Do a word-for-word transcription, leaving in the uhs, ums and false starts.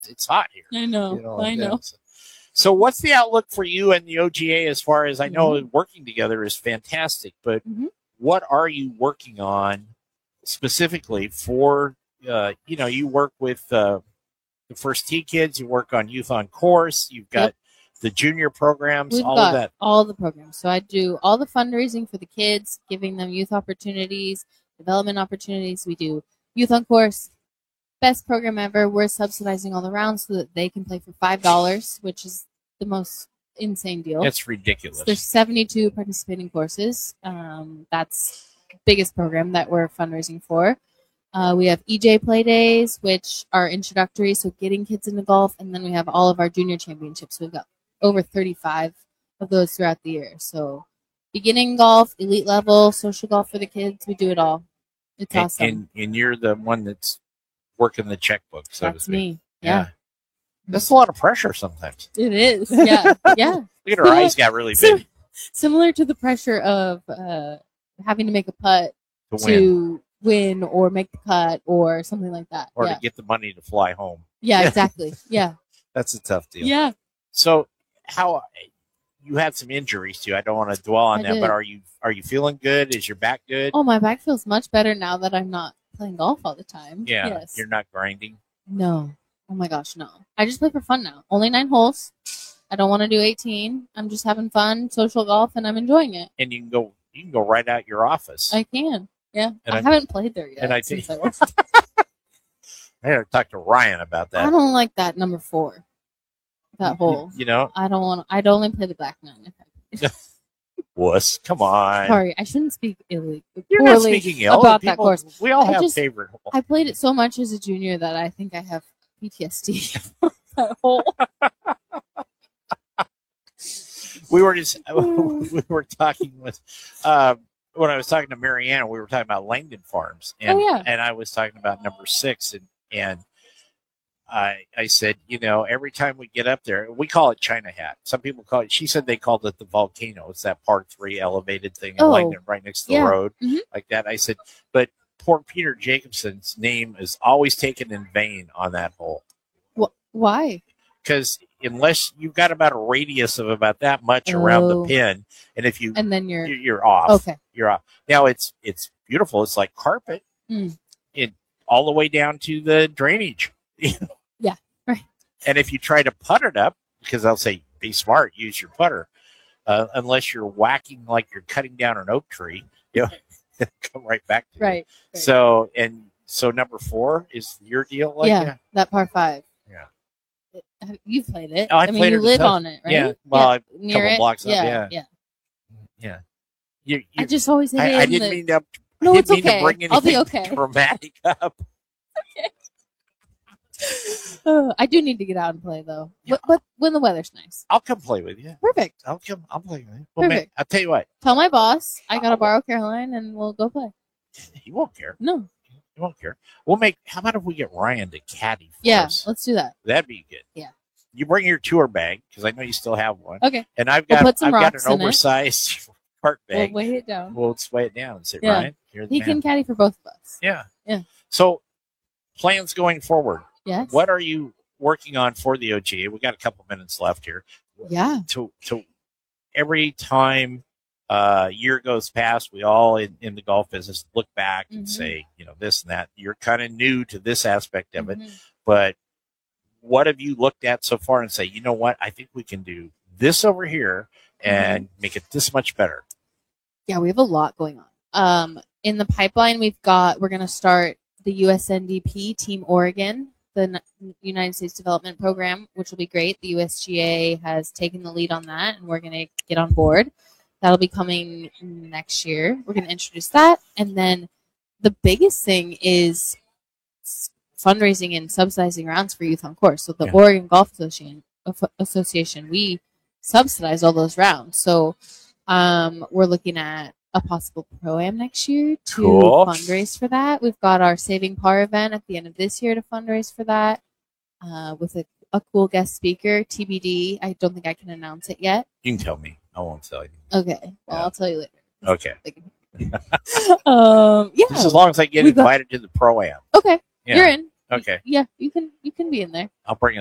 it's hot here. I know. You know like I know. so, so what's the outlook for you and the O G A as far as I know mm-hmm. working together is fantastic, but mm-hmm. what are you working on specifically for, uh, you know, you work with uh, the First Tee Kids, you work on Youth on Course, you've got yep. the junior programs, We've all got of that. all the programs. So I do all the fundraising for the kids, giving them youth opportunities, development opportunities. We do Youth on Course, best program ever. We're subsidizing all the rounds so that they can play for five dollars, which is the most insane deal. It's ridiculous. So there's seventy-two participating courses. Um, that's the biggest program that we're fundraising for. Uh, we have E J Play Days, which are introductory, so getting kids into golf. And then we have all of our junior championships. We've got over thirty-five of those throughout the year. So beginning golf, elite level, social golf for the kids. We do it all. It's and, awesome. And, and you're the one that's working the checkbook, so that's to speak. me. Yeah. yeah. That's a lot of pressure sometimes. It is. Yeah. Yeah. Look at her eyes got really big. Similar to the pressure of uh, having to make a putt to, to win. win or make the cut or something like that. Or yeah. to get the money to fly home. Yeah, exactly. Yeah. That's a tough deal. Yeah. So how you had some injuries too. I don't want to dwell on I that, did. but are you are you feeling good? Is your back good? Oh, my back feels much better now that I'm not playing golf all the time. Yeah. Yes. You're not grinding? No. Oh my gosh, no. I just play for fun now. Only nine holes. I don't want to do eighteen. I'm just having fun, social golf, and I'm enjoying it. And you can go you can go right out your office. I can. Yeah. And I, I, haven't played there yet. And I since think I, I had to talk to Ryan about that. I don't like that number four. That hole. You, you know? I don't want I'd only play the black nine if I Wuss, come on. Sorry, I shouldn't speak illegally. You're not speaking ill about people, that course. We all I have just, favorite holes. I played it so much as a junior that I think I have P T S D from that hole. we were just we were talking with uh, when I was talking to Mariana, we were talking about Langdon Farms, and oh, yeah. and I was talking about number six, and and I I said, you know, every time we get up there, we call it China Hat. Some people call it. She said they called it the volcano. It's that par three elevated thing in oh, Langdon, right next to yeah. the road, mm-hmm. like that. I said, but poor Peter Jacobson's name is always taken in vain on that hole. Wh- why? Because unless you've got about a radius of about that much oh. around the pin, and if you and then you're you're, you're off. Okay, you're off. Now it's it's beautiful. It's like carpet, mm. it all the way down to the drainage. Yeah, right. And if you try to putt it up, because I'll say be smart, use your putter. Uh, unless you're whacking like you're cutting down an oak tree, you know, come right back to right, you. right. So and so number four is your deal. Like yeah, that? that par five. Yeah. You've played it. Oh, I, I mean, played you it live tough. on it, right? Yeah. Well, yeah. a Near couple it? blocks yeah, up. Yeah. Yeah. Yeah. You, you, I just always hit I, it I in didn't the... mean to. No, I it's didn't mean okay. to bring I'll be anything okay. dramatic up. Okay. uh, I do need to get out and play though, Yeah. but, but when the weather's nice. I'll come play with you. Perfect. I'll come. I'll play with you. Well, man, Perfect. I'll tell you what. Tell my boss I gotta Oh. borrow Caroline and we'll go play. He won't care. No. He won't care. We'll make. How about if we get Ryan to caddy for Yeah, us? let's do that. That'd be good. Yeah. You bring your tour bag because I know you still have one. Okay. And I've We'll got put some I've got rocks an in it. oversized cart We'll bag. weigh it down. We'll sway it down and say, Yeah. Ryan, you're the He man. can caddy for both of us. Yeah. Yeah. So, plans going forward. Yes. What are you working on for the O G A? We got a couple minutes left here. Yeah. To to every time uh, a year goes past, we all in, in the golf business look back and Mhm. say, you know, this and that. You're kind of new to this aspect of it, Mhm. but what have you looked at so far and say, you know what, I think we can do this over here and Mm-hmm. make it this much better? Yeah, we have a lot going on. Um, in the pipeline, we've got, we're going to start the U S N D P Team Oregon, the N- United States Development Program, which will be great. The U S G A has taken the lead on that, and we're going to get on board. That'll be coming next year. We're going to introduce that. And then the biggest thing is s- fundraising and subsidizing rounds for Youth on Course. So the Yeah. Oregon Golf Association, Association, we subsidize all those rounds. So um, we're looking at a possible Pro-Am next year to Cool. fundraise for that. We've got our Saving Par event at the end of this year to fundraise for that uh, with a, a cool guest speaker, T B D. I don't think I can announce it yet. You can tell me. I won't tell you. Okay. Well, Yeah. I'll tell you later. Okay. um, yeah. Just as long as I get We got- invited to the Pro-Am. Okay. Yeah. You're in. Okay. Yeah, you can you can be in there. I'll bring